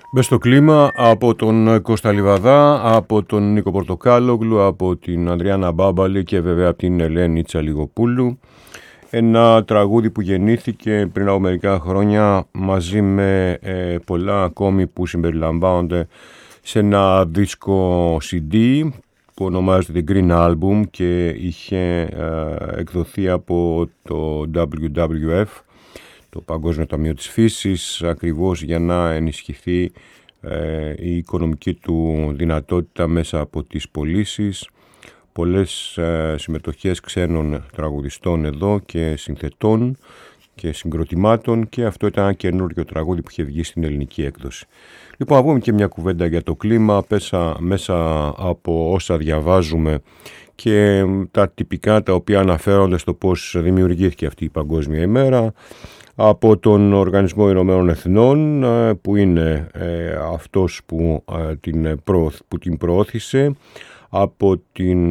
Μπες στο κλίμα από τον Κώστα Λιβαδά, από τον Νίκο Πορτοκάλογλου, από την Ανδριάννα Μπάμπαλη και βέβαια από την Ελένη Τσαλιγοπούλου. Ένα τραγούδι που γεννήθηκε πριν από μερικά χρόνια μαζί με πολλά ακόμη που συμπεριλαμβάνονται σε ένα δίσκο CD που ονομάζεται The Green Album και είχε εκδοθεί από το WWF, το Παγκόσμιο Ταμείο της Φύσης, ακριβώς για να ενισχυθεί η οικονομική του δυνατότητα μέσα από τις πωλήσεις. Πολλές συμμετοχές ξένων τραγουδιστών εδώ και συνθετών και συγκροτημάτων, και αυτό ήταν ένα καινούριο τραγούδι που είχε βγει στην ελληνική έκδοση. Λοιπόν, να πούμε και μια κουβέντα για το κλίμα μέσα από όσα διαβάζουμε και τα τυπικά τα οποία αναφέρονται στο πώς δημιουργήθηκε αυτή η Παγκόσμια ημέρα από τον Οργανισμό Ηνωμένων Εθνών, που είναι αυτός που την προώθησε από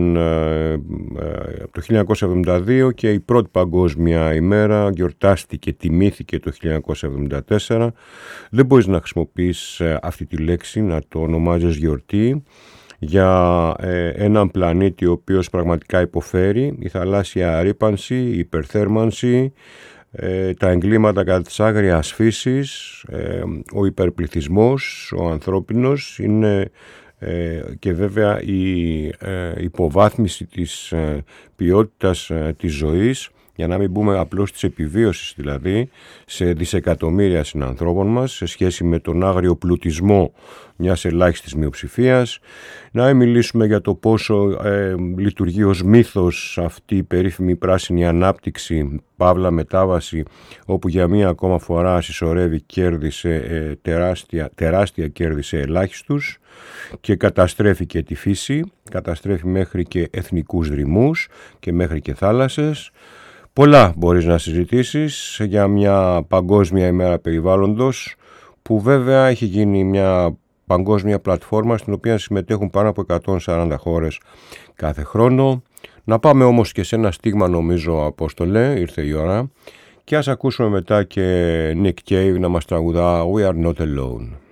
το 1972, και η πρώτη Παγκόσμια ημέρα γιορτάστηκε, τιμήθηκε το 1974. Δεν μπορείς να χρησιμοποιείς αυτή τη λέξη, να το ονομάζεις γιορτή για έναν πλανήτη ο οποίος πραγματικά υποφέρει. Η θαλάσσια ρύπανση, η υπερθέρμανση, τα εγκλήματα κατά της άγριας φύσης, ο υπερπληθυσμός, ο ανθρώπινος, είναι και βέβαια η υποβάθμιση της ποιότητας της ζωής, για να μην πούμε απλώς της επιβίωσης, δηλαδή σε δισεκατομμύρια συνανθρώπων μας σε σχέση με τον άγριο πλουτισμό μιας ελάχιστης μειοψηφίας. Να μιλήσουμε για το πόσο λειτουργεί ως μύθος αυτή η περίφημη πράσινη ανάπτυξη, παύλα μετάβαση, όπου για μία ακόμα φορά συσσωρεύει κέρδη τεράστια κέρδη σε ελάχιστους και καταστρέφει και τη φύση, καταστρέφει μέχρι και εθνικούς δρυμούς και μέχρι και θάλασσες. Πολλά μπορείς να συζητήσεις για μια Παγκόσμια ημέρα περιβάλλοντος, που βέβαια έχει γίνει μια παγκόσμια πλατφόρμα στην οποία συμμετέχουν πάνω από 140 χώρες κάθε χρόνο. Να πάμε όμως και σε ένα στίγμα, νομίζω, Απόστολε, ήρθε η ώρα, και ας ακούσουμε μετά και Nick Cave να μας τραγουδά We Are Not Alone.